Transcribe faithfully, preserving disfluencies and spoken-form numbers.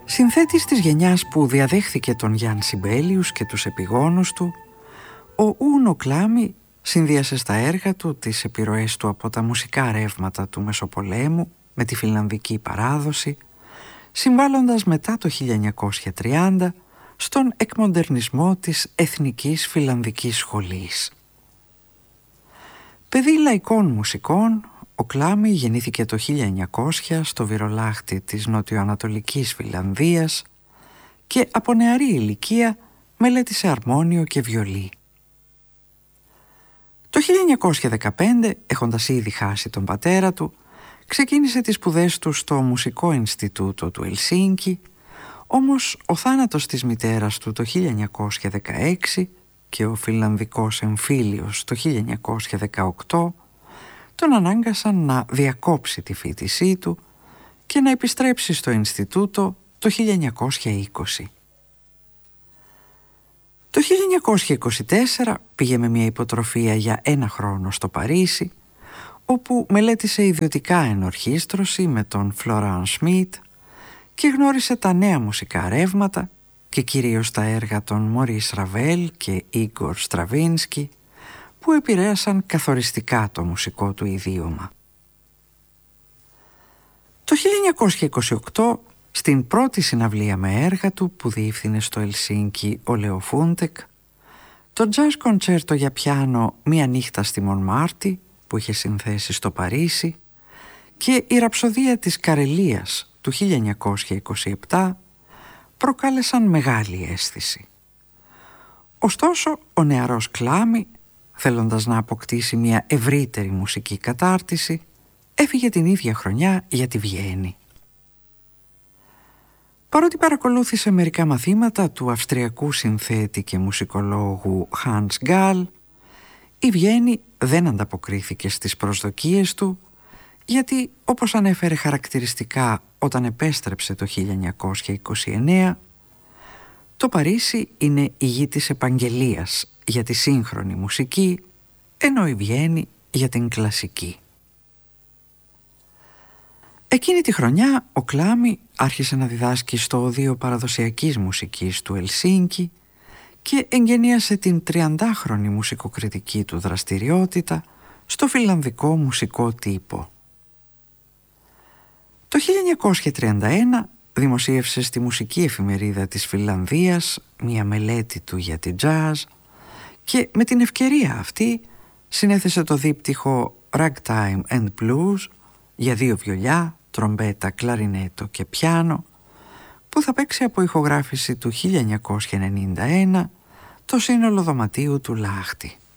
Συνθέτης της γενιάς που διαδέχθηκε τον Γιάνν Σιμπέλιους και τους επιγόνους του, ο Ούνο Κλάμι συνδύασε στα έργα του τις επιρροές του από τα μουσικά ρεύματα του Μεσοπολέμου με τη φιλανδική παράδοση, συμβάλλοντας μετά το χίλια εννιακόσια τριάντα στον εκμοντερνισμό της Εθνικής Φιλανδικής Σχολής. Παιδί λαϊκών μουσικών, ο Κλάμι γεννήθηκε το χίλια εννιακόσια στο Βυρολάχτη της νοτιοανατολικής Φιλανδίας και από νεαρή ηλικία μελέτησε αρμόνιο και βιολί. Το χίλια εννιακόσια δεκαπέντε, έχοντας ήδη χάσει τον πατέρα του, ξεκίνησε τις σπουδές του στο Μουσικό Ινστιτούτο του Ελσίνκι, όμως ο θάνατος της μητέρας του το χίλια εννιακόσια δεκαέξι και ο φιλανδικός εμφύλιος το χίλια εννιακόσια δεκαοκτώ τον ανάγκασαν να διακόψει τη φοιτησή του και να επιστρέψει στο Ινστιτούτο το χίλια εννιακόσια είκοσι. Το χίλια εννιακόσια είκοσι τέσσερα πήγε με μια υποτροφία για ένα χρόνο στο Παρίσι, όπου μελέτησε ιδιωτικά ενορχήστρωση με τον Φλωράν Σμιτ και γνώρισε τα νέα μουσικά ρεύματα και κυρίως τα έργα των Μωρίς Ραβέλ και Ίγκορ Στραβίνσκι, που επηρέασαν καθοριστικά το μουσικό του ιδίωμα. Το χίλια εννιακόσια είκοσι οκτώ, στην πρώτη συναυλία με έργα του που διεύθυνε στο Ελσίνκι ο Λέο Φούντεκ, το τζαζ κοντσέρτο για πιάνο «Μία νύχτα στη Μονμάρτι» που είχε συνθέσει στο Παρίσι και η ραψοδία της Καρελίας του χίλια εννιακόσια είκοσι επτά προκάλεσαν μεγάλη αίσθηση. Ωστόσο, ο νεαρός Κλάμι, θέλοντας να αποκτήσει μια ευρύτερη μουσική κατάρτιση, έφυγε την ίδια χρονιά για τη Βιέννη. Παρότι παρακολούθησε μερικά μαθήματα του αυστριακού συνθέτη και μουσικολόγου Hans Gall, η Βιέννη δεν ανταποκρίθηκε στις προσδοκίες του, γιατί, όπως ανέφερε χαρακτηριστικά όταν επέστρεψε το χίλια εννιακόσια είκοσι εννέα, το Παρίσι είναι η γη της επαγγελίας για τη σύγχρονη μουσική, ενώ η Βιέννη για την κλασική. Εκείνη τη χρονιά ο Κλάμι άρχισε να διδάσκει στο Οδείο Παραδοσιακής Μουσικής του Ελσίνκι και εγγενίασε την τριαντάχρονη μουσικοκριτική του δραστηριότητα στο φιλανδικό μουσικό τύπο. Το χίλια εννιακόσια τριάντα ένα δημοσίευσε στη μουσική εφημερίδα της Φιλανδίας μια μελέτη του για την τζάζ και με την ευκαιρία αυτή συνέθεσε το δίπτυχο Ragtime and Blues για δύο βιολιά, τρομπέτα, κλαρινέτο και πιάνο, που θα παίξει από ηχογράφηση του χίλια εννιακόσια ενενήντα ένα το σύνολο δωματίου του Λάχτη.